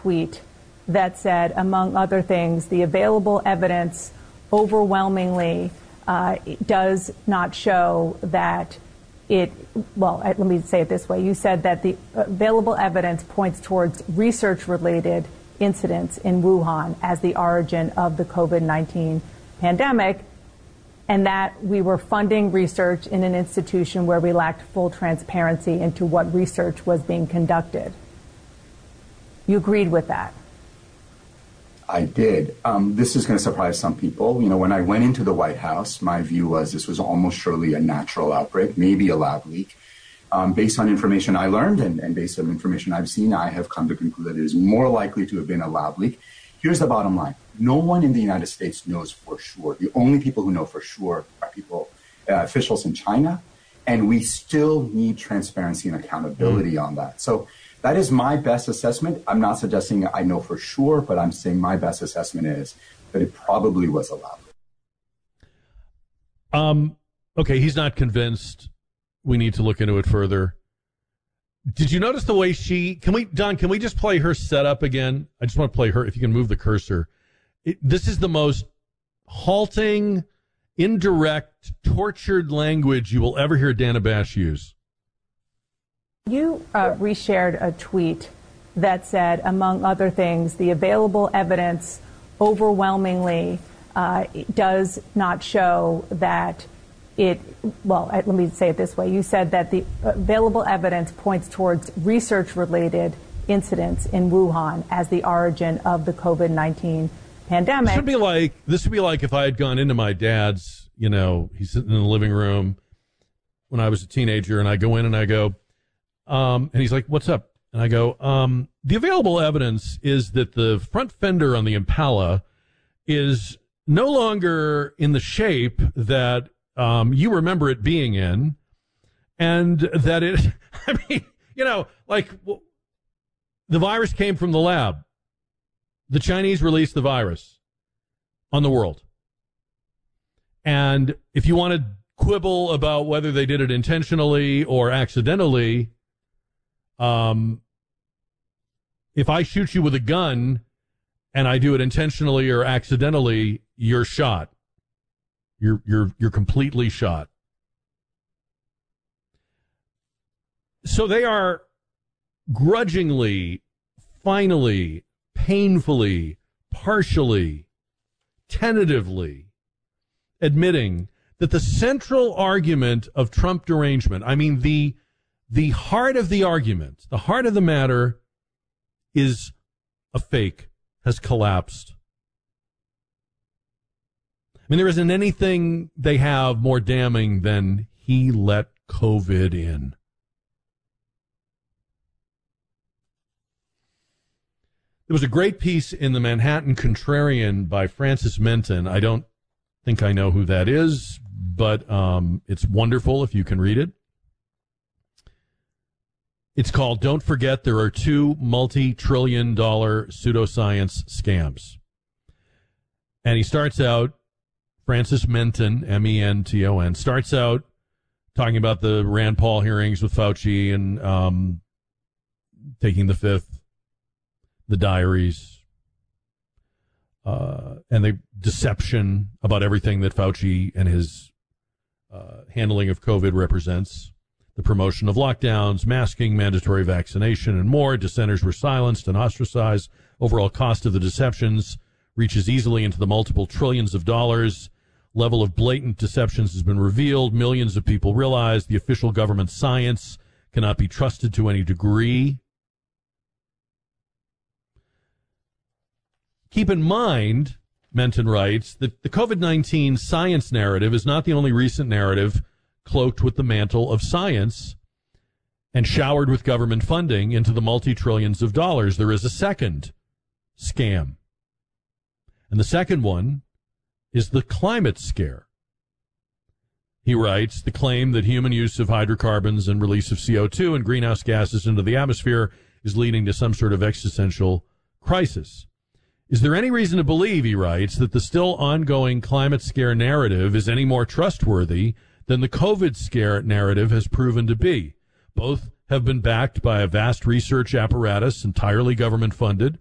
tweet that said, among other things, the available evidence overwhelmingly does not show that let me say it this way. You said that the available evidence points towards research-related incidents in Wuhan as the origin of the COVID-19 pandemic, and that we were funding research in an institution where we lacked full transparency into what research was being conducted. You agreed with that? I did. This is going to surprise some people. You know, when I went into the White House, my view was this was almost surely a natural outbreak, maybe a lab leak. Based on information I learned and based on information I've seen, I have come to conclude that it is more likely to have been a lab leak. Here's the bottom line. No one in the United States knows for sure. The only people who know for sure are officials in China, and we still need transparency and accountability on that. So that is my best assessment. I'm not suggesting I know for sure, but I'm saying my best assessment is that it probably was a lab leak. Okay, he's not convinced. We need to look into it further. Did you notice the way Don, can we just play her setup again? I just want to play her, if you can move the cursor. This is the most halting, indirect, tortured language you will ever hear Dana Bash use. You reshared a tweet that said, among other things, the available evidence overwhelmingly does not show that let me say it this way. You said that the available evidence points towards research-related incidents in Wuhan as the origin of the COVID-19 pandemic. This would be like if I had gone into my dad's, he's sitting in the living room when I was a teenager, and I go in and I go, and he's like, "What's up?" And I go, the available evidence is that the front fender on the Impala is no longer in the shape that you remember it being in, and that the virus came from the lab. The Chinese released the virus on the world. And if you want to quibble about whether they did it intentionally or accidentally, if I shoot you with a gun and I do it intentionally or accidentally, you're shot. You're completely shot. So they are grudgingly, finally, painfully, partially, tentatively admitting that the central argument of Trump derangement, I mean the heart of the argument, the heart of the matter, is a fake, has collapsed. I mean, there isn't anything they have more damning than he let COVID in. There was a great piece in the Manhattan Contrarian by Francis Menton. I don't think I know who that is, but it's wonderful if you can read it. It's called "Don't Forget There Are Two Multi-Trillion-Dollar Pseudoscience Scams." And he starts out, Francis Menton, M-E-N-T-O-N, starts out talking about the Rand Paul hearings with Fauci and taking the fifth, the diaries, and the deception about everything that Fauci and his handling of COVID represents. The promotion of lockdowns, masking, mandatory vaccination, and more. Dissenters were silenced and ostracized. Overall cost of the deceptions reaches easily into the multiple trillions of dollars. Level of blatant deceptions has been revealed. Millions of people realize the official government science cannot be trusted to any degree. Keep in mind, Menton writes, that the COVID-19 science narrative is not the only recent narrative cloaked with the mantle of science and showered with government funding into the multi-trillions of dollars. There is a second scam. And the second one is the climate scare. He writes, the claim that human use of hydrocarbons and release of CO2 and greenhouse gases into the atmosphere is leading to some sort of existential crisis. Is there any reason to believe, he writes, that the still ongoing climate scare narrative is any more trustworthy than the COVID scare narrative has proven to be? Both have been backed by a vast research apparatus, entirely government funded.